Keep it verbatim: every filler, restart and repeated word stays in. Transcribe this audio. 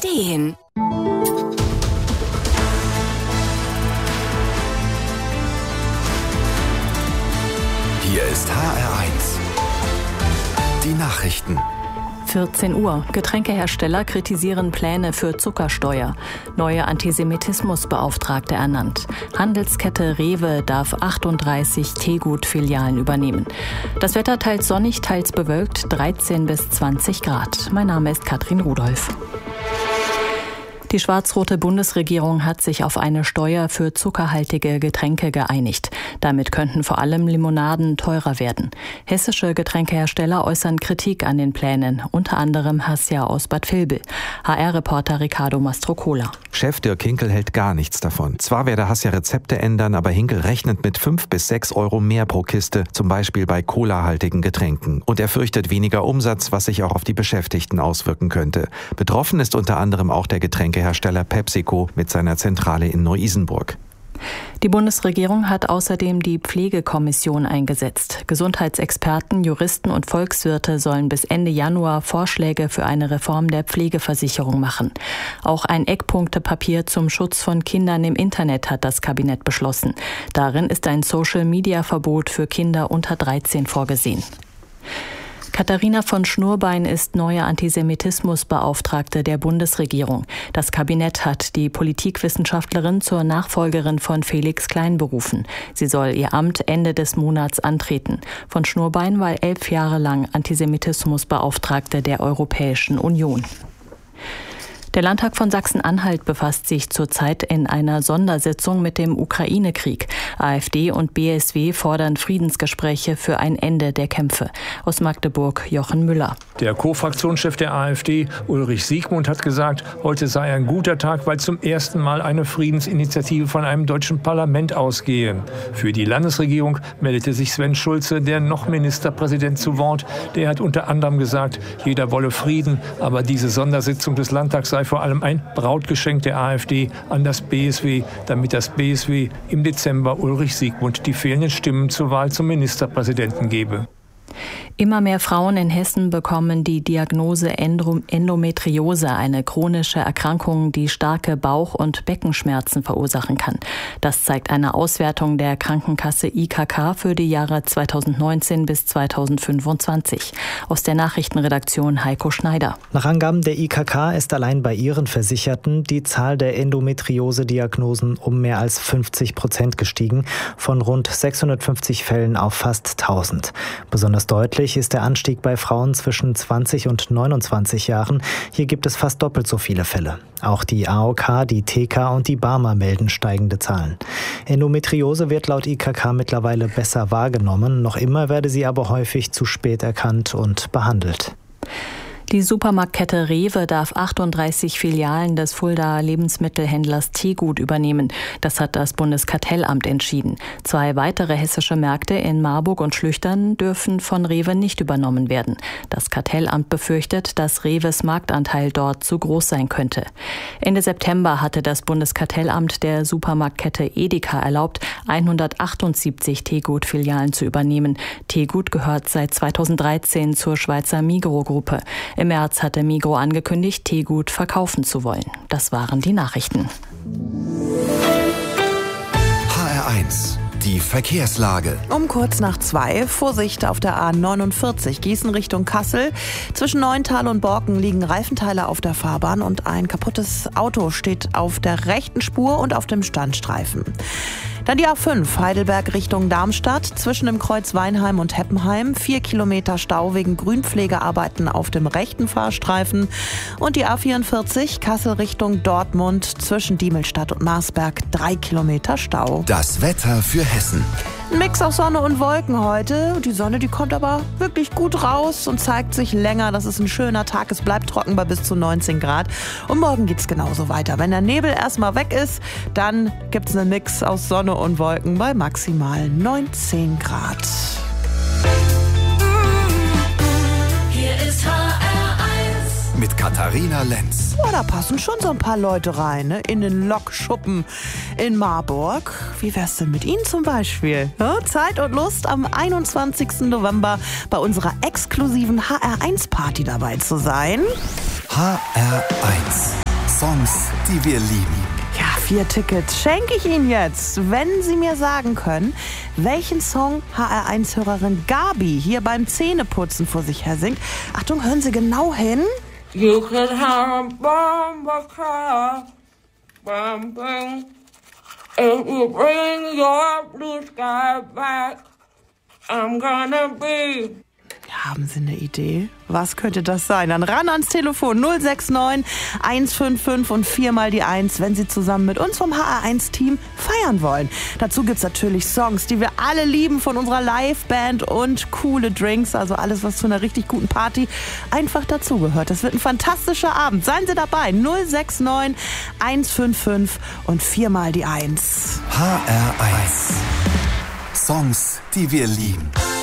Ideen. Hier ist H R eins. Die Nachrichten. vierzehn Uhr. Getränkehersteller kritisieren Pläne für Zuckersteuer. Neue Antisemitismusbeauftragte ernannt. Handelskette Rewe darf achtunddreißig Teegut-Filialen übernehmen. Das Wetter teils sonnig, teils bewölkt, dreizehn bis zwanzig Grad. Mein Name ist Katrin Rudolph. Die schwarz-rote Bundesregierung hat sich auf eine Steuer für zuckerhaltige Getränke geeinigt. Damit könnten vor allem Limonaden teurer werden. Hessische Getränkehersteller äußern Kritik an den Plänen, unter anderem Hassia aus Bad Vilbel. H R-Reporter Ricardo Mastrocola. Chef Dirk Hinkel hält gar nichts davon. Zwar werde Hassia Rezepte ändern, aber Hinkel rechnet mit fünf bis sechs Euro mehr pro Kiste, zum Beispiel bei colahaltigen Getränken. Und er fürchtet weniger Umsatz, was sich auch auf die Beschäftigten auswirken könnte. Betroffen ist unter anderem auch der Getränkehersteller PepsiCo mit seiner Zentrale in Neu-Isenburg. Die Bundesregierung hat außerdem die Pflegekommission eingesetzt. Gesundheitsexperten, Juristen und Volkswirte sollen bis Ende Januar Vorschläge für eine Reform der Pflegeversicherung machen. Auch ein Eckpunktepapier zum Schutz von Kindern im Internet hat das Kabinett beschlossen. Darin ist ein Social-Media-Verbot für Kinder unter dreizehn vorgesehen. Katharina von Schnurbein ist neue Antisemitismusbeauftragte der Bundesregierung. Das Kabinett hat die Politikwissenschaftlerin zur Nachfolgerin von Felix Klein berufen. Sie soll ihr Amt Ende des Monats antreten. Von Schnurbein war elf Jahre lang Antisemitismusbeauftragte der Europäischen Union. Der Landtag von Sachsen-Anhalt befasst sich zurzeit in einer Sondersitzung mit dem Ukraine-Krieg. AfD und B S W fordern Friedensgespräche für ein Ende der Kämpfe. Aus Magdeburg Jochen Müller. Der Co-Fraktionschef der AfD, Ulrich Siegmund, hat gesagt, heute sei ein guter Tag, weil zum ersten Mal eine Friedensinitiative von einem deutschen Parlament ausgehe. Für die Landesregierung meldete sich Sven Schulze, der noch Ministerpräsident, zu Wort. Der hat unter anderem gesagt, jeder wolle Frieden, aber diese Sondersitzung des Landtags sei vor allem ein Brautgeschenk der AfD an das B S W, damit das B S W im Dezember Ulrich Siegmund die fehlenden Stimmen zur Wahl zum Ministerpräsidenten gebe. Immer mehr Frauen in Hessen bekommen die Diagnose Endometriose, eine chronische Erkrankung, die starke Bauch- und Beckenschmerzen verursachen kann. Das zeigt eine Auswertung der Krankenkasse I K K für die Jahre zweitausendneunzehn bis zweitausendfünfundzwanzig. Aus der Nachrichtenredaktion Heiko Schneider. Nach Angaben der I K K ist allein bei ihren Versicherten die Zahl der Endometriose-Diagnosen um mehr als fünfzig Prozent gestiegen, von rund sechshundertfünfzig Fällen auf fast tausend. Besonders deutlich ist der Anstieg bei Frauen zwischen zwanzig und neunundzwanzig Jahren. Hier gibt es fast doppelt so viele Fälle. Auch die A O K, die T K und die Barmer melden steigende Zahlen. Endometriose wird laut I K K mittlerweile besser wahrgenommen. Noch immer werde sie aber häufig zu spät erkannt und behandelt. Die Supermarktkette Rewe darf achtunddreißig Filialen des Fuldaer Lebensmittelhändlers Teegut übernehmen. Das hat das Bundeskartellamt entschieden. Zwei weitere hessische Märkte in Marburg und Schlüchtern dürfen von Rewe nicht übernommen werden. Das Kartellamt befürchtet, dass Rewes Marktanteil dort zu groß sein könnte. Ende September hatte das Bundeskartellamt der Supermarktkette Edeka erlaubt, hundertachtundsiebzig Teegut-Filialen zu übernehmen. Teegut gehört seit zweitausenddreizehn zur Schweizer Migros-Gruppe. Im März hatte Migros angekündigt, Teegut verkaufen zu wollen. Das waren die Nachrichten. H R eins. Die Verkehrslage. Um kurz nach zwei, Vorsicht auf der A neunundvierzig, Gießen Richtung Kassel. Zwischen Neuental und Borken liegen Reifenteile auf der Fahrbahn und ein kaputtes Auto steht auf der rechten Spur und auf dem Standstreifen. Dann die A fünf, Heidelberg Richtung Darmstadt, zwischen dem Kreuz Weinheim und Heppenheim. Vier Kilometer Stau wegen Grünpflegearbeiten auf dem rechten Fahrstreifen. Und die A vierundvierzig, Kassel Richtung Dortmund, zwischen Diemelstadt und Marsberg. Drei Kilometer Stau. Das Wetter für Hessen. Ein Mix aus Sonne und Wolken heute. Die Sonne, die kommt aber wirklich gut raus und zeigt sich länger. Das ist ein schöner Tag. Es bleibt trocken bei bis zu neunzehn Grad. Und morgen geht's genauso weiter. Wenn der Nebel erstmal weg ist, dann gibt's einen Mix aus Sonne und Wolken bei maximal neunzehn Grad. Hier ist H R eins. Mit Katharina Lenz. Oh, da passen schon so ein paar Leute rein, ne? In den Lokschuppen in Marburg. Wie wär's denn mit Ihnen zum Beispiel? Ja, Zeit und Lust, am einundzwanzigsten November bei unserer exklusiven H R eins Party dabei zu sein. H R eins. Songs, die wir lieben. Ja, vier Tickets schenke ich Ihnen jetzt, wenn Sie mir sagen können, welchen Song H R eins Hörerin Gabi hier beim Zähneputzen vor sich her singt. Achtung, hören Sie genau hin. You could have a bomb car, bumping. If you bring your blue sky back, I'm gonna be. Haben Sie eine Idee? Was könnte das sein? Dann ran ans Telefon null sechs neun eins fünf fünf und viermal die eins, wenn Sie zusammen mit uns vom H R eins Team feiern wollen. Dazu gibt's natürlich Songs, die wir alle lieben von unserer Liveband und coole Drinks, also alles, was zu einer richtig guten Party einfach dazugehört. Das wird ein fantastischer Abend. Seien Sie dabei. null sechs neun eins fünf fünf und viermal die eins. H R eins. Songs, die wir lieben.